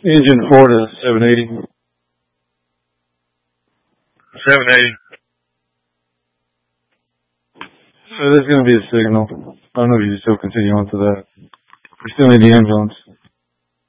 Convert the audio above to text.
Engine 4 to 780. 780. So there's going to be a signal. I don't know if you still continue on to that. We still need the ambulance.